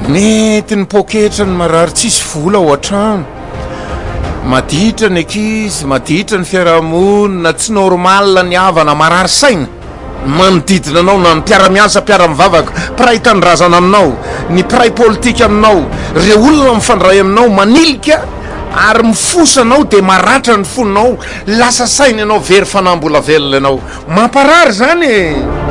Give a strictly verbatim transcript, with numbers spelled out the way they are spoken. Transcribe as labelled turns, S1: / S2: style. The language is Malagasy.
S1: mety ny poketra ny marary tsisy vola ao an-trano, maditra ny ankizy, maditra ny fiarahamonina tsy normal ny havana marary saina, manodidina anao na ny mpiara-miasa mpiara-mivavaka mpiray tanindrazana aminao, ny mpiray politika aminao, reo olona mifandray aminao manilika ary mifosanao dia maratra ny fonao, lasa saina ianao very fanambola velona ianao, mamparary zany e.